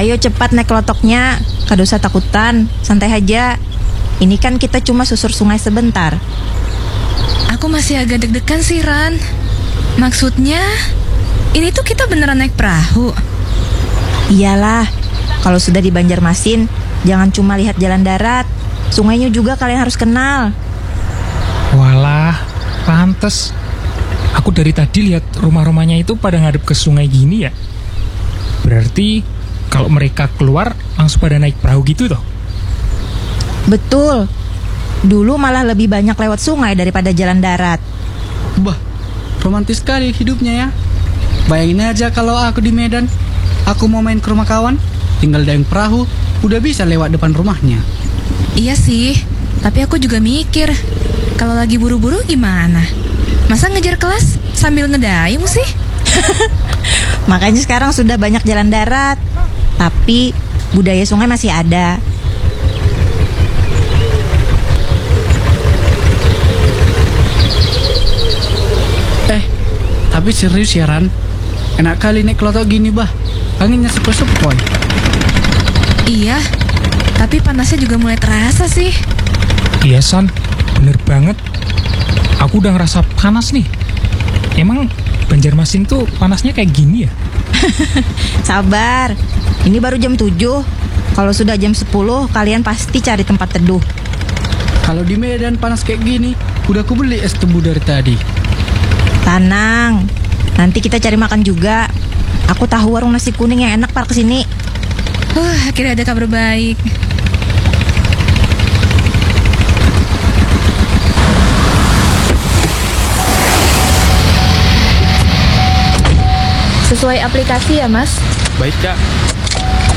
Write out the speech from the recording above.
Ayo cepat naik kelotoknya, kada usah takutan, santai aja. Ini kan kita cuma susur sungai sebentar. Aku masih agak deg-degan sih, Ran. Maksudnya, ini tuh kita beneran naik perahu. Iyalah, kalau sudah di Banjarmasin, jangan cuma lihat jalan darat. Sungainya juga kalian harus kenal. Walah, pantes. Aku dari tadi lihat rumah-rumahnya itu pada ngadep ke sungai gini ya. Berarti kalau mereka keluar langsung pada naik perahu gitu toh? Betul. Dulu malah lebih banyak lewat sungai daripada jalan darat. Bah, romantis sekali hidupnya ya. Bayangin aja kalau aku di Medan, aku mau main ke rumah kawan, tinggal dayung perahu, udah bisa lewat depan rumahnya. Iya sih, tapi aku juga mikir, kalau lagi buru-buru gimana? Masa ngejar kelas sambil ngedayung sih? Makanya sekarang sudah banyak jalan darat. Tapi budaya sungai masih ada. Tapi serius ya Ran, enak kali naik kelotok gini bah, anginnya sepoi-sepoi. Iya, tapi panasnya juga mulai terasa sih. Iya San, bener banget. Aku udah ngerasa panas nih. Emang Banjarmasin tuh panasnya kayak gini ya? Sabar, ini baru jam 7. Kalau sudah jam 10, kalian pasti cari tempat teduh. Kalau di Medan panas kayak gini, udah aku beli es tebu dari tadi. Tenang, nanti kita cari makan juga. Aku tahu warung nasi kuning yang enak par kesini. Akhirnya ada kabar baik. Sesuai aplikasi ya, Mas? Baik, Kak.